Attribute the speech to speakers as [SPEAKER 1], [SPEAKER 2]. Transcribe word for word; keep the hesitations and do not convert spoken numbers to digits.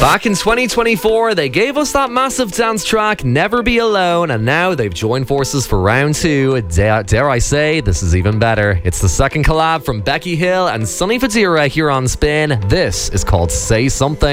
[SPEAKER 1] Back in twenty twenty-four, they gave us that massive dance track, Never Be Alone, and now they've joined forces for round two. Dare, dare I say, this is even better. It's the second collab from Becky Hill and Sonny Fodera here on Spin. This is called Say Something.